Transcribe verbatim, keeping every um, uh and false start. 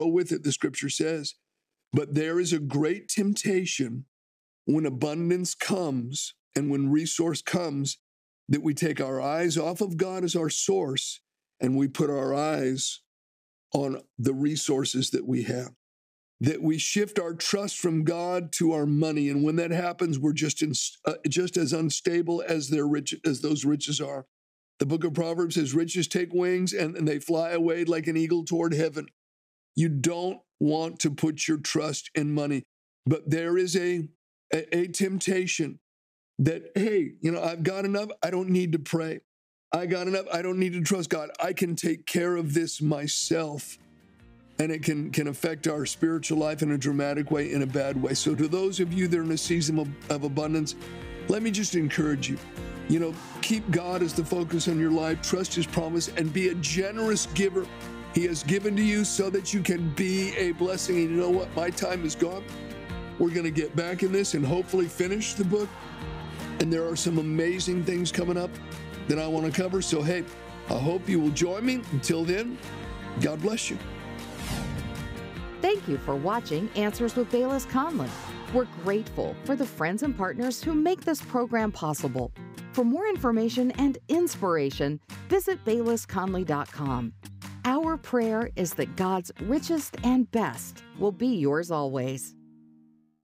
with it, the scripture says. But there is a great temptation when abundance comes and when resource comes that we take our eyes off of God as our source and we put our eyes on the resources that we have. That we shift our trust from God to our money. And when that happens, we're just in, uh, just as unstable as their rich as those riches are. The book of Proverbs says, riches take wings and, and they fly away like an eagle toward heaven. You don't want to put your trust in money. But there is a, a, a temptation that, hey, you know, I've got enough. I don't need to pray. I got enough. I don't need to trust God. I can take care of this myself. And it can, can affect our spiritual life in a dramatic way, in a bad way. So to those of you that are in a season of, of abundance, let me just encourage you. You know, keep God as the focus on your life, trust his promise, and be a generous giver. He has given to you so that you can be a blessing. And you know what? My time is gone. We're going to get back in this and hopefully finish the book. And there are some amazing things coming up that I want to cover. So, hey, I hope you will join me. Until then, God bless you. Thank you for watching Answers with Bayless Conley. We're grateful for the friends and partners who make this program possible. For more information and inspiration, visit bayless conley dot com. Our prayer is that God's richest and best will be yours always.